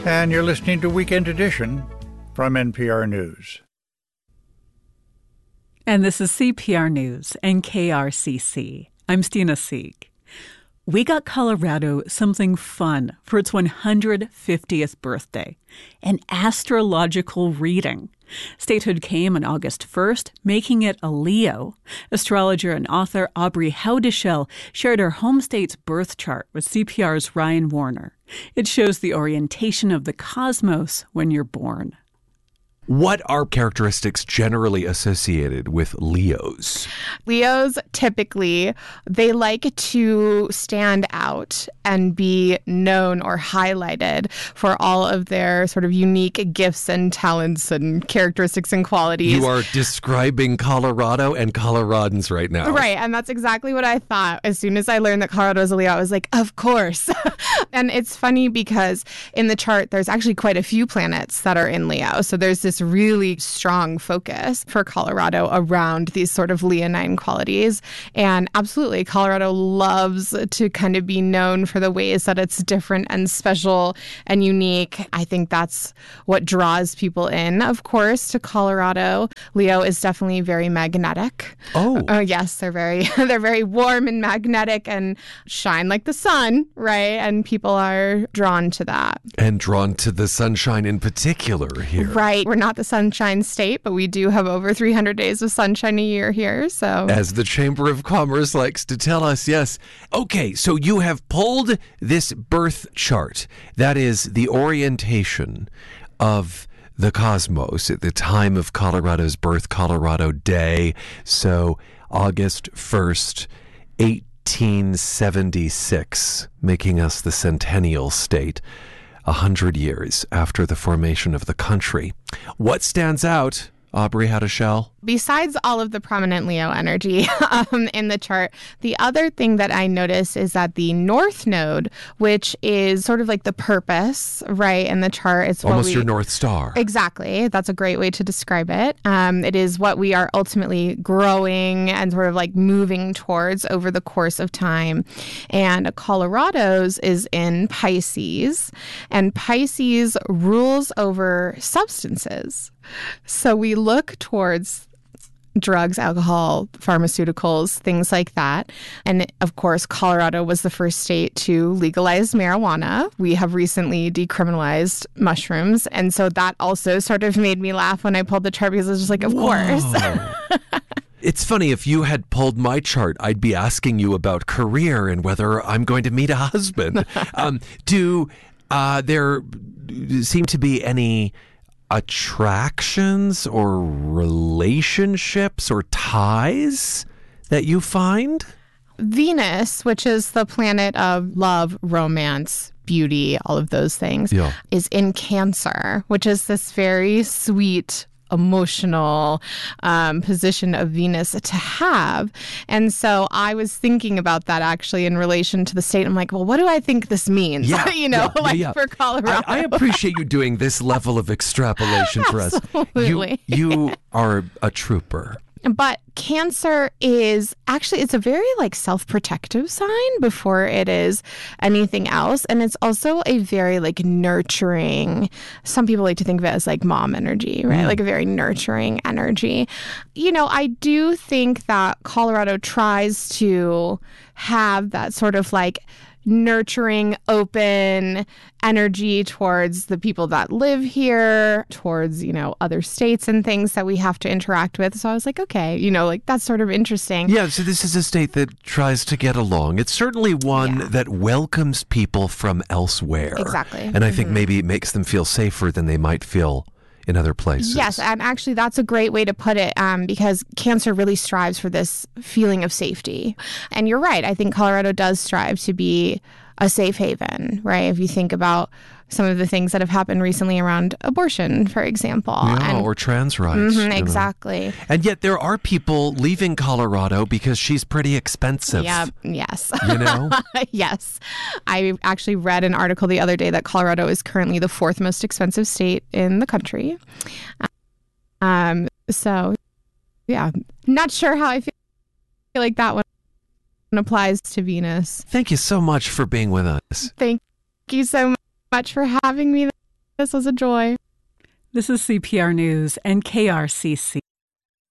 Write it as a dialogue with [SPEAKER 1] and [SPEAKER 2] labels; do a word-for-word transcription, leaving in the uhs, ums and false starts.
[SPEAKER 1] And you're listening to Weekend Edition from N P R News.
[SPEAKER 2] And this is C P R News and K R C C. I'm Stina Sieg. We got Colorado something fun for its one hundred fiftieth birthday, an astrological reading. Statehood came on August first, making it a Leo. Astrologer and author Aubrey Howdeshell shared her home state's birth chart with C P R's Ryan Warner. It shows the orientation of the cosmos when you're born.
[SPEAKER 3] What are characteristics generally associated with Leos?
[SPEAKER 4] Leos typically, they like to stand out and be known or highlighted for all of their sort of unique gifts and talents and characteristics and qualities.
[SPEAKER 3] You are describing Colorado and Coloradans right now.
[SPEAKER 4] Right, and that's exactly what I thought. As soon as I learned that Colorado is a Leo, I was like, of course. And it's funny because in the chart, there's actually quite a few planets that are in Leo. So there's this really strong focus for Colorado around these sort of leonine qualities. And absolutely, Colorado loves to kind of be known for the ways that it's different and special and unique. I think that's what draws people in, of course, to Colorado. Leo is definitely very magnetic.
[SPEAKER 3] Oh.
[SPEAKER 4] Uh, yes, they're very they're very warm and magnetic and shine like the sun, right? And people are drawn to that.
[SPEAKER 3] And drawn to the sunshine in particular here.
[SPEAKER 4] Right. We're not the sunshine state, but we do have over three hundred days of sunshine a year here. So,
[SPEAKER 3] as the Chamber of Commerce likes to tell us, yes. Okay, so you have pulled this birth chart. That is the orientation of the cosmos at the time of Colorado's birth, Colorado Day. So August first, eighteen seventy-six, making us the centennial state. A hundred years after the formation of the country. What stands out, Aubrey Howdeshell?
[SPEAKER 4] Besides all of the prominent Leo energy um, in the chart, the other thing that I notice is that the North Node, which is sort of like the purpose, right, in the chart. It's
[SPEAKER 3] almost
[SPEAKER 4] what we,
[SPEAKER 3] your North Star.
[SPEAKER 4] Exactly. That's a great way to describe it. Um, it is what we are ultimately growing and sort of like moving towards over the course of time. And Colorado's is in Pisces, and Pisces rules over substances. So we look towards drugs, alcohol, pharmaceuticals, things like that. And of course, Colorado was the first state to legalize marijuana. We have recently decriminalized mushrooms. And so that also sort of made me laugh when I pulled the chart because I was just like, of
[SPEAKER 3] Whoa.
[SPEAKER 4] course.
[SPEAKER 3] It's funny, if you had pulled my chart, I'd be asking you about career and whether I'm going to meet a husband. um, do uh, there seem to be any attractions or relationships or ties that you find?
[SPEAKER 4] Venus, which is the planet of love, romance, beauty, all of those things,
[SPEAKER 3] yeah.
[SPEAKER 4] is in Cancer, which is this very sweet, emotional um, position of Venus to have. And so I was thinking about that actually in relation to the state. I'm like, well, what do I think this means?
[SPEAKER 3] Yeah,
[SPEAKER 4] you know,
[SPEAKER 3] yeah,
[SPEAKER 4] like
[SPEAKER 3] yeah.
[SPEAKER 4] for Colorado.
[SPEAKER 3] I, I appreciate you doing this level of extrapolation for us.
[SPEAKER 4] Absolutely.
[SPEAKER 3] You, you are a trooper.
[SPEAKER 4] But Cancer is actually, it's a very like self-protective sign before it is anything else. And it's also a very like nurturing, some people like to think of it as like mom energy, right? Mm. Like a very nurturing energy. You know, I do think that Colorado tries to have that sort of like nurturing, open energy towards the people that live here, towards, you know, other states and things that we have to interact with. So I was like, okay, you know, like that's sort of interesting.
[SPEAKER 3] Yeah, so this is a state that tries to get along. It's certainly one
[SPEAKER 4] yeah.
[SPEAKER 3] that welcomes people from elsewhere.
[SPEAKER 4] Exactly.
[SPEAKER 3] And I think
[SPEAKER 4] mm-hmm.
[SPEAKER 3] maybe it makes them feel safer than they might feel in other places.
[SPEAKER 4] Yes, and actually that's a great way to put it um, because Cancer really strives for this feeling of safety. And you're right. I think Colorado does strive to be a safe haven, right? If you think about some of the things that have happened recently around abortion, for example.
[SPEAKER 3] Yeah,
[SPEAKER 4] and,
[SPEAKER 3] or trans rights.
[SPEAKER 4] Mm-hmm, exactly.
[SPEAKER 3] Know. And yet there are people leaving Colorado because she's pretty expensive.
[SPEAKER 4] Yeah, yes.
[SPEAKER 3] You know?
[SPEAKER 4] Yes. I actually read an article the other day that Colorado is currently the fourth most expensive state in the country. Um. So, yeah, not sure how I feel like that one applies to Venus.
[SPEAKER 3] Thank you so much for being with us.
[SPEAKER 4] Thank you so much for having me This was a joy.
[SPEAKER 2] This is C P R News and K R C C.